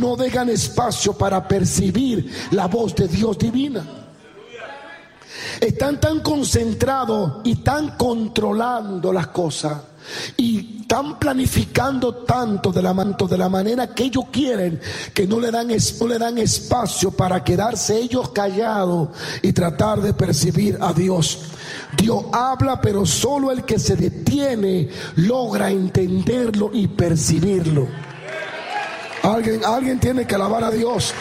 no dejan espacio para percibir la voz de Dios divina. Están tan concentrados y tan controlando las cosas y están planificando tanto de la manera que ellos quieren, que no le dan espacio para quedarse ellos callados y tratar de percibir a Dios. Dios habla, pero solo el que se detiene logra entenderlo y percibirlo. Alguien tiene que alabar a Dios.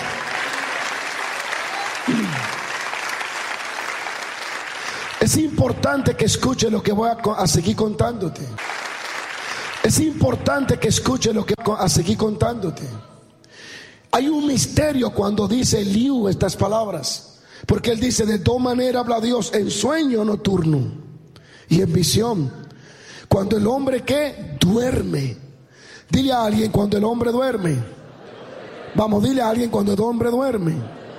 Es importante que escuche lo que voy a seguir contándote. Es importante que escuche lo que voy a seguir contándote. Hay un misterio cuando dice Eliú estas palabras, porque él dice: de dos maneras habla Dios, en sueño nocturno y en visión. Cuando el hombre ¿qué? Duerme. Dile a alguien: cuando el hombre duerme. Vamos, dile a alguien: cuando el hombre duerme.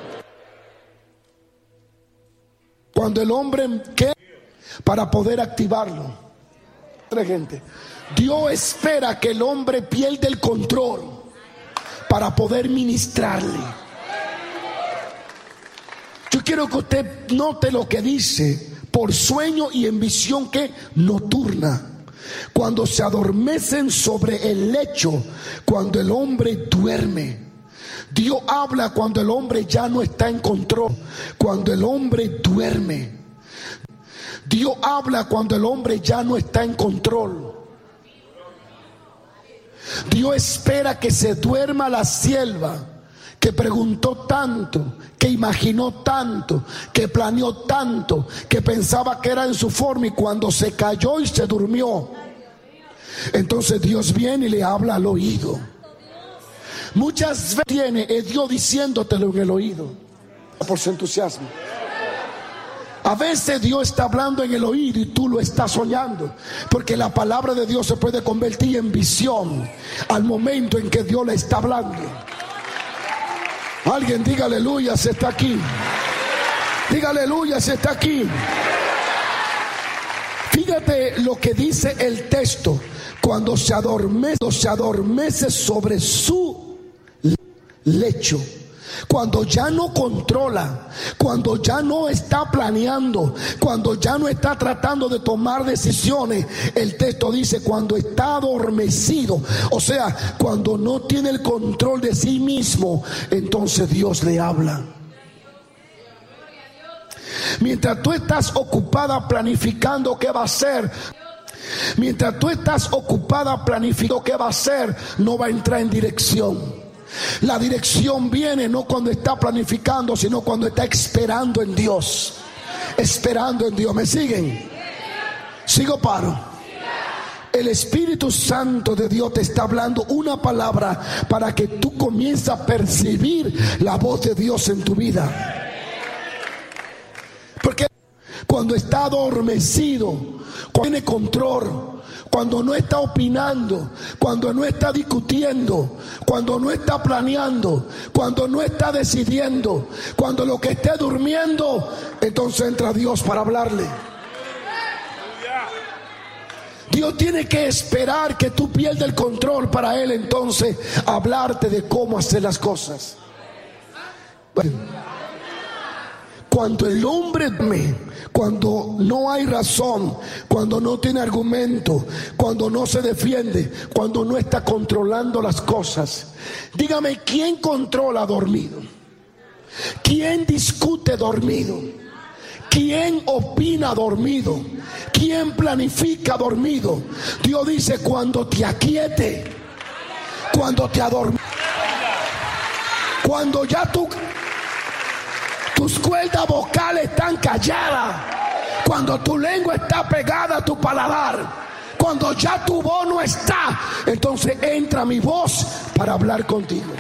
Cuando el hombre ¿qué? Para poder activarlo. Otra gente, Dios espera que el hombre pierda el control para poder ministrarle. Yo quiero que usted note lo que dice: por sueño y en visión ¿qué? Nocturna. Cuando se adormecen sobre el lecho, cuando el hombre duerme. Dios habla cuando el hombre ya no está en control, cuando el hombre duerme. Dios habla cuando el hombre ya no está en control. Dios espera que se duerma la sierva que preguntó tanto, que imaginó tanto, que planeó tanto, que pensaba que era en su forma, y cuando se cayó y se durmió, entonces Dios viene y le habla al oído. Muchas veces tiene Dios diciéndotelo en el oído. Por su entusiasmo. A veces Dios está hablando en el oído y tú lo estás soñando, porque la palabra de Dios se puede convertir en visión al momento en que Dios le está hablando. Alguien diga aleluya si está aquí. Diga aleluya si está aquí. Fíjate lo que dice el texto: cuando se adormece sobre su lecho, cuando ya no controla, cuando ya no está planeando, cuando ya no está tratando de tomar decisiones. El texto dice: cuando está adormecido, o sea, cuando no tiene el control de sí mismo, entonces Dios le habla. Mientras tú estás ocupada planificando qué va a hacer, mientras tú estás ocupada planificando qué va a hacer, no va a entrar en dirección. La dirección viene no cuando está planificando, sino cuando está esperando en Dios. Esperando en Dios. ¿Me siguen? ¿Sigo paro? El Espíritu Santo de Dios te está hablando una palabra para que tú comiences a percibir la voz de Dios en tu vida. Porque cuando está adormecido, cuando tiene control, cuando no está opinando, cuando no está discutiendo, cuando no está planeando, cuando no está decidiendo, cuando lo que esté durmiendo, entonces entra Dios para hablarle. Dios tiene que esperar que tú pierdas el control para Él entonces hablarte de cómo hacer las cosas. Bueno, cuando el hombre cuando no hay razón, cuando no tiene argumento, cuando no se defiende, cuando no está controlando las cosas. Dígame, ¿quién controla dormido? ¿Quién discute dormido? ¿Quién opina dormido? ¿Quién planifica dormido? Dios dice: cuando te aquiete, cuando te adorme, cuando ya tus cuerdas vocales están calladas, cuando tu lengua está pegada a tu paladar, cuando ya tu voz no está, entonces entra mi voz para hablar contigo.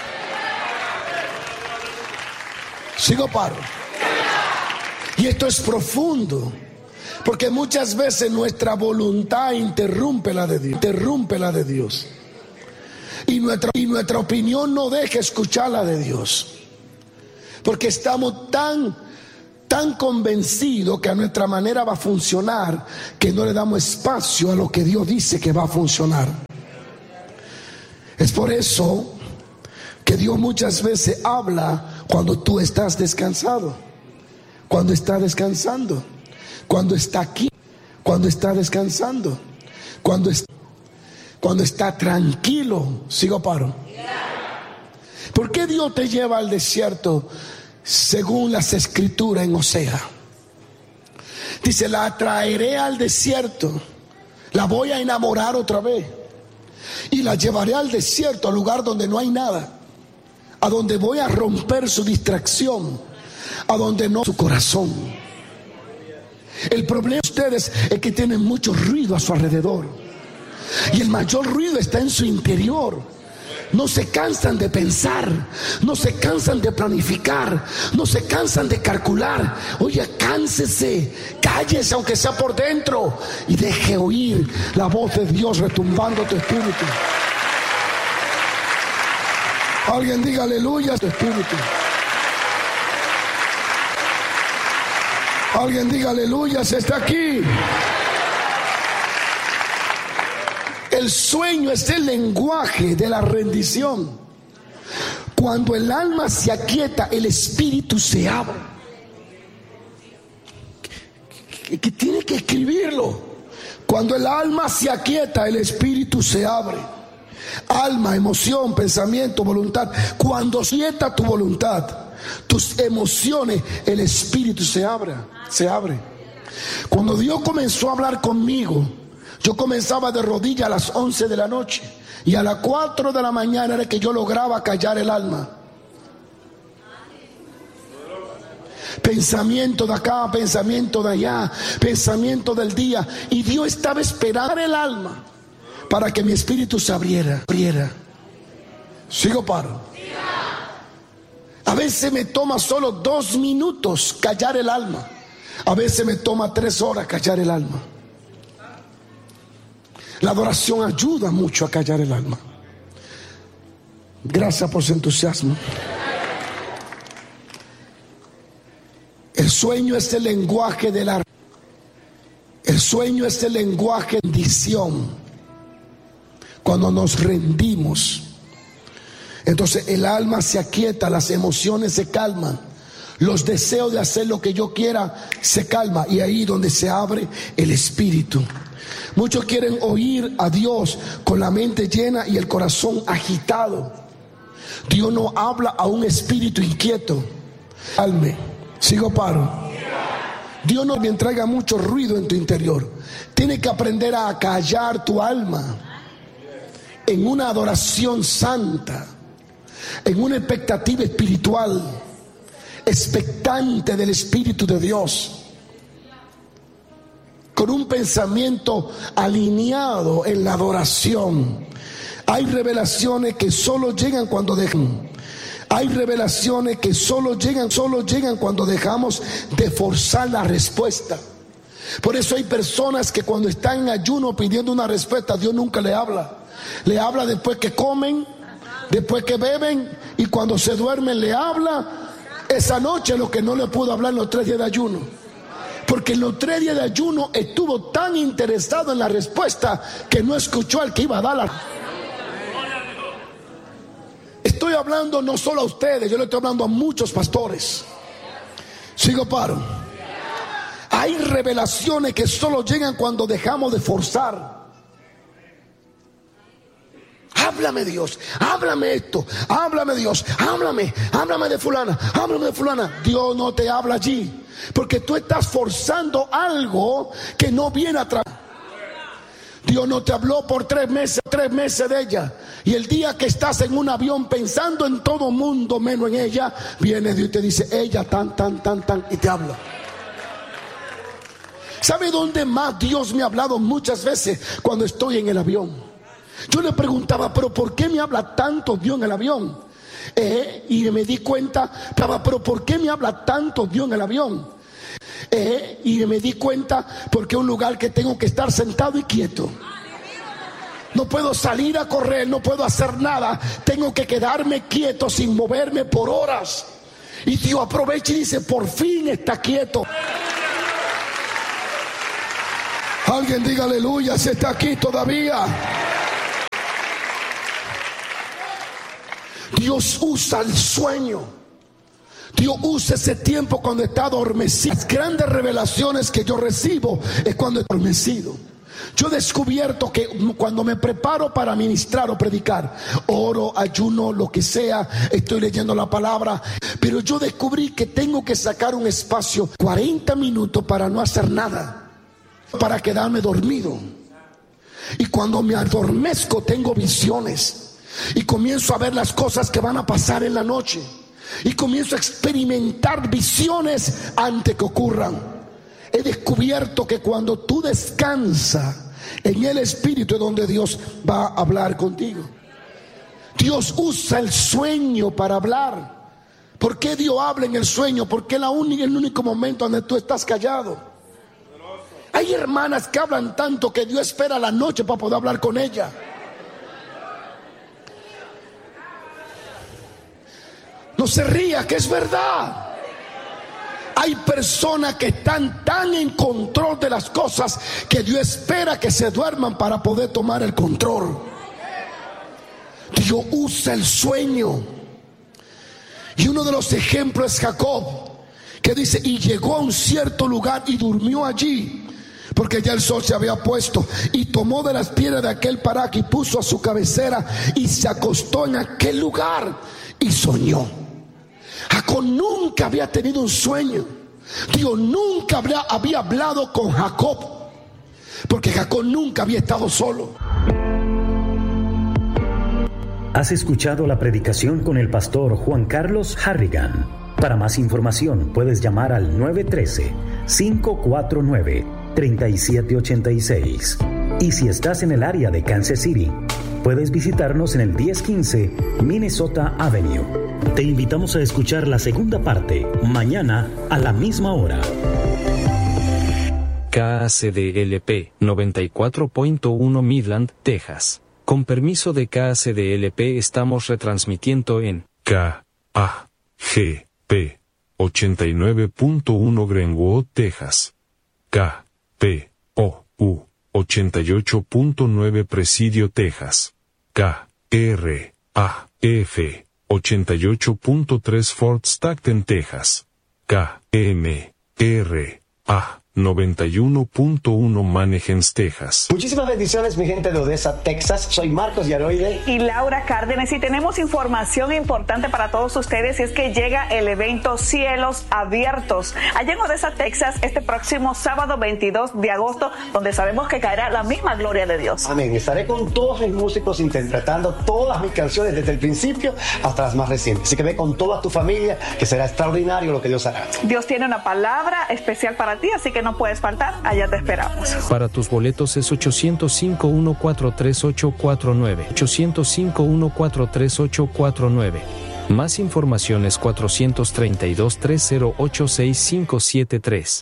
Sigo paro. Y esto es profundo, porque muchas veces nuestra voluntad interrumpe la de Dios, y nuestra opinión no deja escuchar la de Dios. Porque estamos tan convencidos que a nuestra manera va a funcionar, que no le damos espacio a lo que Dios dice que va a funcionar. Es por eso Que Dios muchas veces habla cuando tú estás descansado, cuando está descansando, cuando está aquí, cuando está descansando, cuando está tranquilo. ¿Sigo paro? ¿Por qué Dios te lleva al desierto según las escrituras en Osea? Dice, la traeré al desierto, la voy a enamorar otra vez y la llevaré al desierto, al lugar donde no hay nada, a donde voy a romper su distracción, a donde no su corazón. El problema de ustedes es que tienen mucho ruido a su alrededor y el mayor ruido está en su interior. No se cansan de pensar, no se cansan de planificar, no se cansan de calcular. Oye, cánsese, cállese aunque sea por dentro y deje oír la voz de Dios retumbando tu espíritu. Alguien diga aleluya a tu espíritu. Alguien diga aleluya, se está aquí. El sueño es el lenguaje de la rendición. Cuando el alma se aquieta, el espíritu se abre. Que tiene que escribirlo. Cuando el alma se aquieta, el espíritu se abre. Alma, emoción, pensamiento, voluntad. Cuando aquieta tu voluntad, tus emociones, el espíritu se abre. Cuando Dios comenzó a hablar conmigo, yo comenzaba de rodillas a las 11 de la noche y a las 4 de la mañana era que yo lograba callar el alma. Pensamiento de acá, pensamiento de allá, pensamiento del día. Y Dios estaba esperando el alma para que mi espíritu se abriera. ¿Sigo paro? A veces me toma solo 2 minutos callar el alma. A veces me toma 3 horas callar el alma. La adoración ayuda mucho a callar el alma. Gracias por su entusiasmo. El sueño es el lenguaje de la... El sueño es el lenguaje de rendición. Cuando nos rendimos, entonces el alma se aquieta, las emociones se calman, los deseos de hacer lo que yo quiera se calma, y ahí donde se abre el espíritu. Muchos quieren oír a Dios con la mente llena y el corazón agitado. Dios no habla a un espíritu inquieto. Calme, sigo paro. Dios no me traiga mucho ruido en tu interior. Tienes que aprender a callar tu alma en una adoración santa, en una expectativa espiritual, expectante del Espíritu de Dios, con un pensamiento alineado en la adoración. Hay revelaciones que solo llegan cuando dejan. Hay revelaciones que solo llegan cuando dejamos de forzar la respuesta. Por eso hay personas que cuando están en ayuno pidiendo una respuesta, Dios nunca le habla. Le habla después que comen, después que beben, y cuando se duermen le habla esa noche lo que no le pudo hablar en los 3 días de ayuno. Porque en los 3 días de ayuno estuvo tan interesado en la respuesta que no escuchó al que iba a dar la... Estoy hablando no solo a ustedes, yo le estoy hablando a muchos pastores. Sigo paro. Hay revelaciones que solo llegan cuando dejamos de forzar. Háblame Dios, háblame esto, háblame Dios, háblame de fulana, háblame de fulana. Dios no te habla allí, porque tú estás forzando algo que no viene a través. Dios no te habló por 3 meses de ella, y el día que estás en un avión pensando en todo mundo menos en ella, viene Dios y te dice ella tan, y te habla. ¿Sabe dónde más Dios me ha hablado muchas veces? Cuando estoy en el avión. Yo le preguntaba, pero ¿por qué me habla tanto Dios en el avión? Y me di cuenta, pero ¿por qué me habla tanto Dios en el avión? Y me di cuenta, porque es un lugar que tengo que estar sentado y quieto. No puedo salir a correr, no puedo hacer nada. Tengo que quedarme quieto sin moverme por horas. Y Dios aprovecha y dice, por fin está quieto. Alguien diga aleluya, se está aquí todavía. Dios usa el sueño. Dios usa ese tiempo cuando está adormecido. Las grandes revelaciones que yo recibo es cuando estoy adormecido. Yo he descubierto que cuando me preparo para ministrar o predicar, oro, ayuno, lo que sea, estoy leyendo la palabra, pero yo descubrí que tengo que sacar un espacio 40 minutos para no hacer nada, para quedarme dormido. Y cuando me adormezco tengo visiones y comienzo a ver las cosas que van a pasar en la noche y comienzo a experimentar visiones antes que ocurran. He descubierto que cuando tú descansas en el Espíritu es donde Dios va a hablar contigo. Dios usa el sueño para hablar. ¿Por qué Dios habla en el sueño? Porque es el único momento donde tú estás callado. Hay hermanas que hablan tanto que Dios espera la noche para poder hablar con ella. No se ría, que es verdad. Hay personas que están tan en control de las cosas que Dios espera que se duerman para poder tomar el control. Dios usa el sueño. Y uno de los ejemplos es Jacob, que dice: y llegó a un cierto lugar y durmió allí, porque ya el sol se había puesto, y tomó de las piedras de aquel paraje y puso a su cabecera y se acostó en aquel lugar y soñó. Jacob nunca había tenido un sueño. Dios nunca había hablado con Jacob, porque Jacob nunca había estado solo. Has escuchado la predicación con el pastor Juan Carlos Harrigan. Para más información puedes llamar al 913-549-3786. Y si estás en el área de Kansas City, puedes visitarnos en el 1015 Minnesota Avenue. Te invitamos a escuchar la segunda parte mañana a la misma hora. KACDLP 94.1 Midland, Texas. Con permiso de KACDLP estamos retransmitiendo en KAGP 89.1 Greenwood, Texas. KPOU 88.9 Presidio, Texas. KRAF 88.3 Fort Stockton, Texas. KMRA 91.1 Mannheim, Texas. Muchísimas bendiciones, mi gente de Odessa, Texas. Soy Marcos Yaroide y Laura Cárdenas, y tenemos información importante para todos ustedes, y es que llega el evento Cielos Abiertos allá en Odessa, Texas, este próximo sábado 22 de agosto, donde sabemos que caerá la misma gloria de Dios. Amén. Estaré con todos mis músicos interpretando todas mis canciones desde el principio hasta las más recientes. Así que ve con toda tu familia, que será extraordinario lo que Dios hará. Dios tiene una palabra especial para ti, así que no puedes faltar, allá te esperamos. Para tus boletos es 805-143-849. 805-143-849. Más información es 432-308-6573.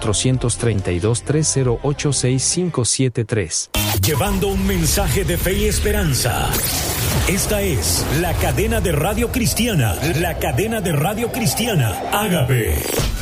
432-308-6573. Llevando un mensaje de fe y esperanza. Esta es la cadena de radio cristiana. La cadena de radio cristiana Ágape.